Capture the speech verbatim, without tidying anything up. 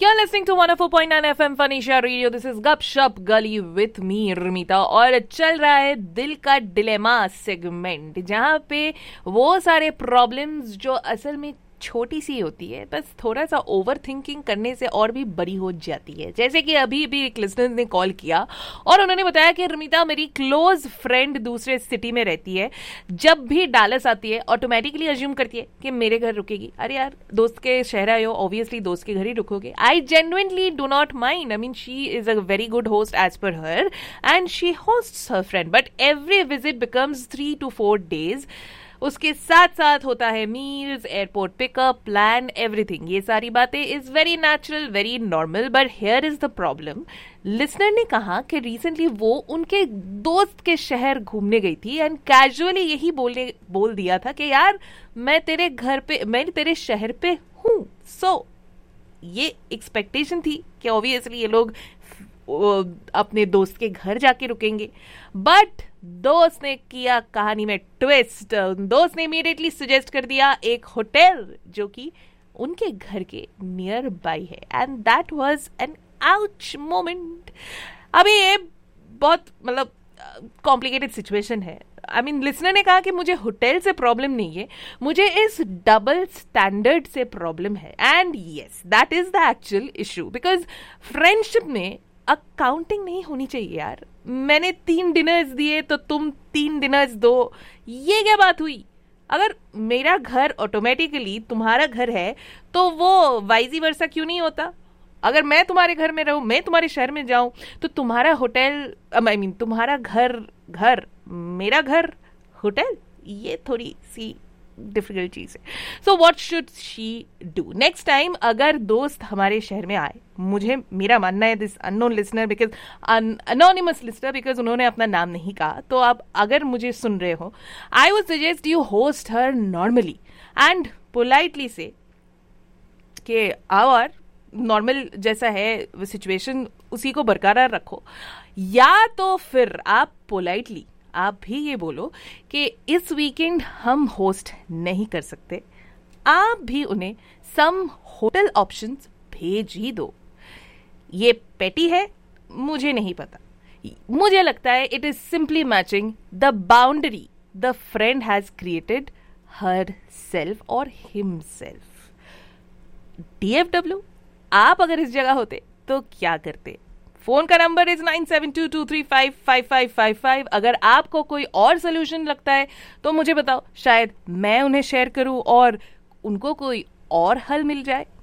You're listening to one oh four point nine F M Fanisha Radio. This is Gupshup Gully with me Ramita और चल रहा है दिल का डिलेमा सेगमेंट, जहाँ पे वो सारे प्रॉब्लम्स जो असल में छोटी सी होती है, बस थोड़ा सा ओवर थिंकिंग करने से और भी बड़ी हो जाती है। जैसे कि अभी भी एक लिसनर ने कॉल किया और उन्होंने बताया कि रमिता मेरी क्लोज फ्रेंड दूसरे सिटी में रहती है, जब भी डालस आती है ऑटोमेटिकली अज्यूम करती है कि मेरे घर रुकेगी। अरे यार, दोस्त के शहर आए हो, ऑब्वियसली दोस्त के घर ही रुकोगे। I genuinely do not mind, I mean she is a very good host as per her and she hosts her friend, but every visit becomes three to four days. उसके साथ साथ होता है meals, airport pickup, plan, everything. ये सारी बातें is very natural, very normal, but here is the problem. Listener ने कहा कि रिसेंटली वो उनके दोस्त के शहर घूमने गई थी एंड कैजुअली यही बोलने बोल दिया था कि यार मैं तेरे घर पे, मैं तेरे शहर पे हूँ। सो so, ये एक्सपेक्टेशन थी कि ऑब्वियसली ये लोग अपने दोस्त के घर जाके रुकेंगे, बट दोस्त ने किया कहानी में ट्विस्ट। दोस्त ने इमीडिएटली सजेस्ट कर दिया एक होटल जो कि उनके घर के नियर बाई है, and that was an ouch moment. अभी ये बहुत मतलब कॉम्प्लिकेटेड सिचुएशन है। आई मीन लिसनर ने कहा कि मुझे होटल से प्रॉब्लम नहीं है, मुझे इस डबल स्टैंडर्ड से प्रॉब्लम है। And yes, that is the actual issue, because friendship में अकाउंटिंग नहीं होनी चाहिए यार। मैंने तीन डिनर्स दिए तो तुम तीन डिनर्स दो, ये क्या बात हुई? अगर मेरा घर ऑटोमेटिकली तुम्हारा घर है तो वो वाइजी वर्सा क्यों नहीं होता? अगर मैं तुम्हारे घर में रहूं, मैं तुम्हारे शहर में जाऊं, तो तुम्हारा होटल, आई मीन तुम्हारा घर घर मेरा घर होटल, ये थोड़ी सी डिफिकल्ट चीज है। So what should she do next time? अगर दोस्त हमारे शहर में आए, मुझे मेरा मानना है this unknown listener, because anonymous listener, because उन्होंने अपना नाम नहीं कहा, तो आप अगर मुझे सुन रहे हो, I would suggest you host her normally and politely से कि और नॉर्मल जैसा है सिचुएशन उसी को बरकरार रखो, या तो फिर आप पोलाइटली आप भी ये बोलो कि इस वीकेंड हम होस्ट नहीं कर सकते, आप भी उन्हें सम होटल ऑप्शंस भेज ही दो। ये पेटी है, मुझे नहीं पता, मुझे लगता है it is simply matching the boundary the friend has created her self और हिमसेल्फ। डीएफडब्ल्यू, आप अगर इस जगह होते तो क्या करते? फोन का number is nine seven to to three five five five five five. अगर आपको कोई और सोल्यूशन लगता है तो मुझे बताओ, शायद मैं उन्हें शेयर करूं और उनको कोई और हल मिल जाए।